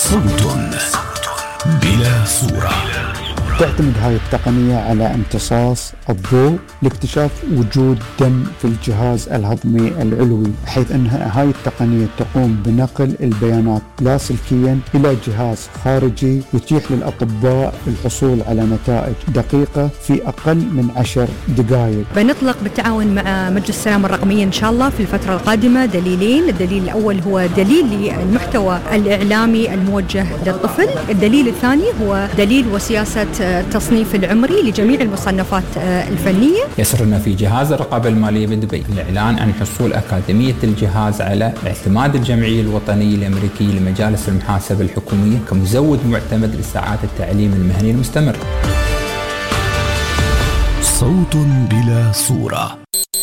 صوت بلا صورة. تعتمد هاي التقنية على امتصاص الضوء لاكتشاف وجود دم في الجهاز الهضمي العلوي، حيث أنها هاي التقنية تقوم بنقل البيانات لاسلكيا إلى جهاز خارجي يتيح للأطباء الحصول على نتائج دقيقة في أقل من 10 دقائق. بنطلق بالتعاون مع مجلس السلامة الرقمية إن شاء الله في الفترة القادمة دليلين. الدليل الأول هو دليل للمحتوى الإعلامي الموجه للطفل، الدليل الثاني هو دليل وسياسة التصنيف العمري لجميع المصنفات الفنية. يسرنا في جهاز الرقابة المالية بدبي الإعلان عن حصول أكاديمية الجهاز على اعتماد الجمعية الوطنية الأمريكية لمجالس المحاسبة الحكومية كمزود معتمد لساعات التعليم المهني المستمر. صوت بلا صورة.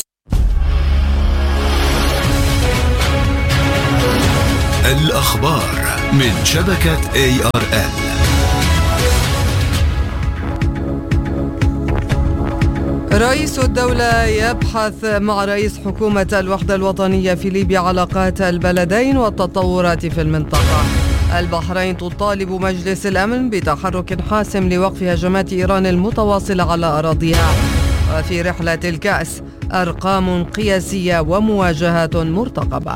الأخبار من شبكة ARN. رئيس الدولة يبحث مع رئيس حكومة الوحدة الوطنية في ليبيا علاقات البلدين والتطورات في المنطقة. البحرين تطالب مجلس الأمن بتحرك حاسم لوقف هجمات إيران المتواصلة على أراضيها. وفي رحلة الكأس أرقام قياسية ومواجهات مرتقبة.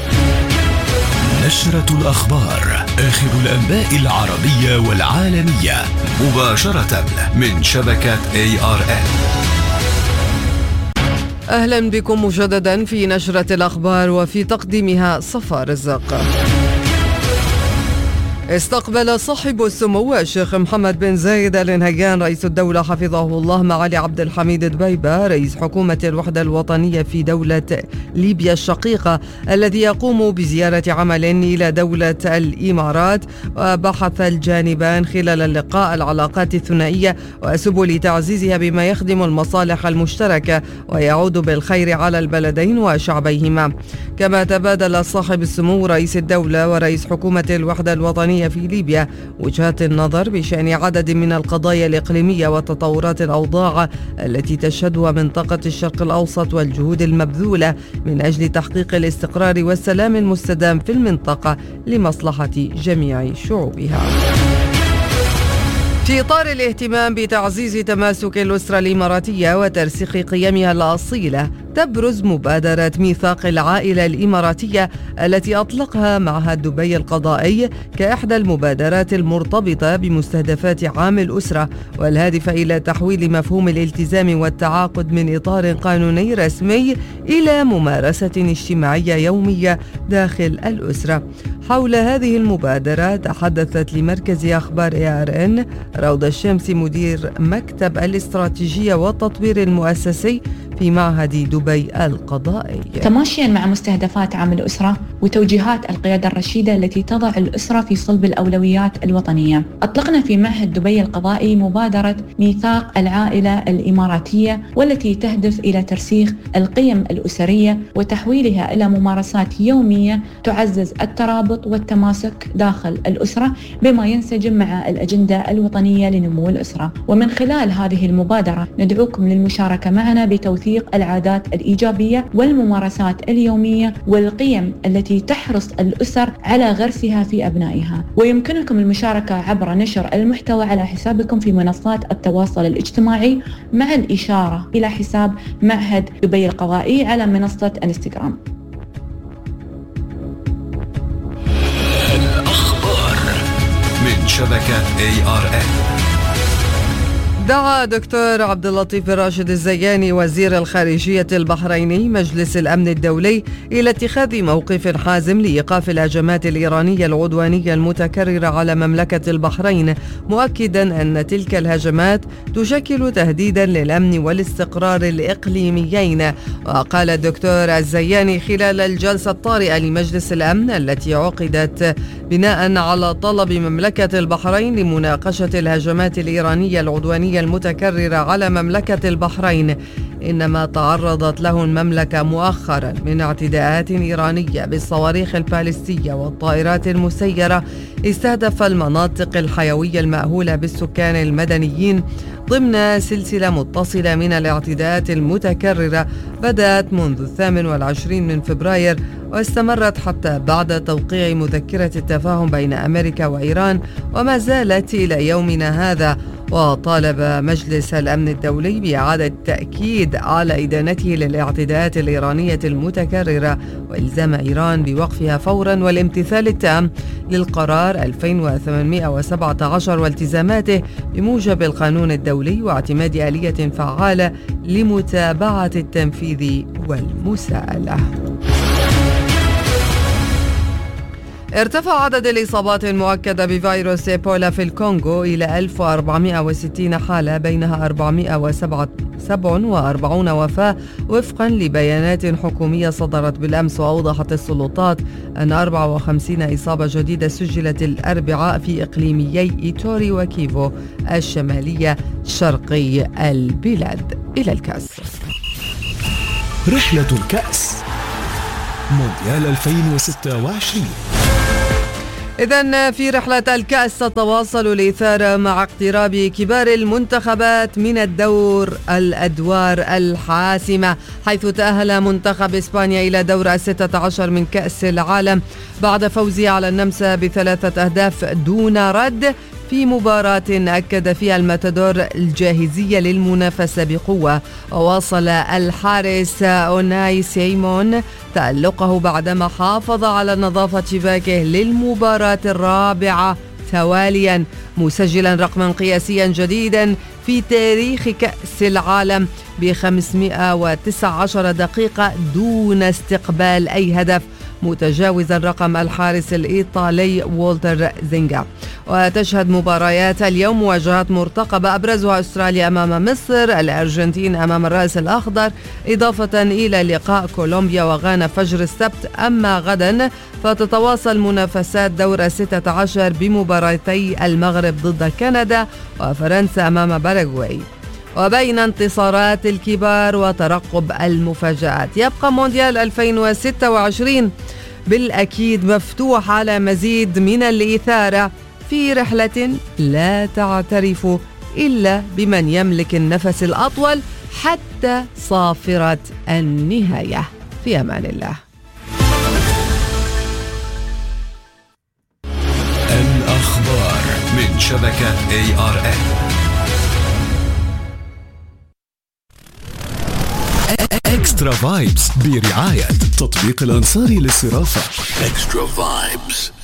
نشرة الأخبار، آخر الأنباء العربية والعالمية مباشرة من شبكة ARN. أهلا بكم مجددا في نشرة الأخبار، وفي تقديمها صفاء رزق. استقبل صاحب السمو الشيخ محمد بن زايد آل نهيان رئيس الدولة حفظه الله معالي عبد الحميد دبيبة رئيس حكومة الوحدة الوطنية في دولة ليبيا الشقيقة، الذي يقوم بزيارة عمل إلى دولة الإمارات. وبحث الجانبان خلال اللقاء العلاقات الثنائية وسبل تعزيزها بما يخدم المصالح المشتركة ويعود بالخير على البلدين وشعبيهما. كما تبادل صاحب السمو رئيس الدولة ورئيس حكومة الوحدة الوطنية في ليبيا وجهات النظر بشأن عدد من القضايا الإقليمية وتطورات الأوضاع التي تشهدها منطقة الشرق الأوسط، والجهود المبذولة من أجل تحقيق الاستقرار والسلام المستدام في المنطقة لمصلحة جميع شعوبها. في إطار الاهتمام بتعزيز تماسك الأسرة الإماراتية وترسيخ قيمها الأصيلة، تبرز مبادرة ميثاق العائلة الإماراتية التي أطلقها معهد دبي القضائي كإحدى المبادرات المرتبطة بمستهدفات عام الأسرة، والهادفة إلى تحويل مفهوم الالتزام والتعاقد من إطار قانوني رسمي إلى ممارسة اجتماعية يومية داخل الأسرة. حول هذه المبادرة تحدثت لمركز أخبار ARN روضة الشمسي مدير مكتب الاستراتيجية والتطوير المؤسسي في معهد دبي القضائي. تماشيا مع مستهدفات عام الأسرة وتوجيهات القيادة الرشيدة التي تضع الأسرة في صلب الأولويات الوطنية، أطلقنا في معهد دبي القضائي مبادرة ميثاق العائلة الإماراتية، والتي تهدف إلى ترسيخ القيم الأسرية وتحويلها إلى ممارسات يومية تعزز الترابط والتماسك داخل الأسرة بما ينسجم مع الأجندة الوطنية لنمو الأسرة. ومن خلال هذه المبادرة ندعوكم للمشاركة معنا بتوثيق العادات الإيجابية والممارسات اليومية والقيم التي تحرص الأسر على غرسها في أبنائها. ويمكنكم المشاركة عبر نشر المحتوى على حسابكم في منصات التواصل الاجتماعي مع الإشارة إلى حساب معهد دبي القضائي على منصة انستغرام. الأخبار من شبكة ARN. دعا دكتور عبد اللطيف الراشد الزياني وزير الخارجية البحريني مجلس الأمن الدولي إلى اتخاذ موقف حازم لإيقاف الهجمات الإيرانية العدوانية المتكررة على مملكة البحرين، مؤكدا أن تلك الهجمات تشكل تهديدا للأمن والاستقرار الإقليميين. وقال الدكتور الزياني خلال الجلسة الطارئة لمجلس الأمن التي عقدت بناء على طلب مملكة البحرين لمناقشة الهجمات الإيرانية العدوانية المتكررة على مملكة البحرين، إنما تعرضت له المملكة مؤخرا من اعتداءات إيرانية بالصواريخ البالستية والطائرات المسيرة استهدف المناطق الحيوية المأهولة بالسكان المدنيين، ضمن سلسلة متصلة من الاعتداءات المتكررة بدأت منذ 28 من فبراير واستمرت حتى بعد توقيع مذكرة التفاهم بين أمريكا وإيران وما زالت إلى يومنا هذا. وطالب مجلس الأمن الدولي بإعادة التأكيد على إدانته للاعتداءات الإيرانية المتكررة وإلزام إيران بوقفها فورا والامتثال التام للقرار 2817 والتزاماته بموجب القانون الدولي واعتماد آلية فعالة لمتابعة التنفيذ والمساءلة. ارتفع عدد الإصابات المؤكدة بفيروس إيبولا في الكونغو إلى 1460 حالة، بينها 447 وفاة وفقا لبيانات حكومية صدرت بالأمس. وأوضحت السلطات أن 54 إصابة جديدة سجلت الأربعاء في إقليميي إيتوري وكيفو الشمالية شرقي البلاد. إلى الكأس. رحلة الكأس مونديال 2026. إذن في رحلة الكأس تتواصل الإثارة مع اقتراب كبار المنتخبات من الأدوار الحاسمة، حيث تأهل منتخب إسبانيا إلى دور 16 من كأس العالم بعد فوزه على النمسا ب3 أهداف دون رد في مباراة أكد فيها الماتادور الجاهزية للمنافسة بقوة. وواصل الحارس أوناي سيمون تألقه بعدما حافظ على نظافة شباكه للمباراة الرابعة تواليا، مسجلا رقما قياسيا جديدا في تاريخ كأس العالم ب519 دقيقة دون استقبال أي هدف، متجاوزا رقم الحارس الإيطالي والتر زينجا. وتشهد مباريات اليوم مواجهات مرتقبة أبرزها أستراليا أمام مصر، الأرجنتين أمام الرأس الأخضر، إضافة إلى لقاء كولومبيا وغانا فجر السبت. أما غدا فتتواصل منافسات دور 16 بمباراتي المغرب ضد كندا وفرنسا أمام باراغواي. وبين انتصارات الكبار وترقب المفاجآت يبقى مونديال 2026 بالأكيد مفتوح على مزيد من الإثارة في رحلة لا تعترف إلا بمن يملك النفس الأطول حتى صافرة النهاية. في أمان الله. الأخبار من شبكة ARN. اكسترا فايبس برعاية تطبيق الأنصاري للصرافة. اكسترا فايبس.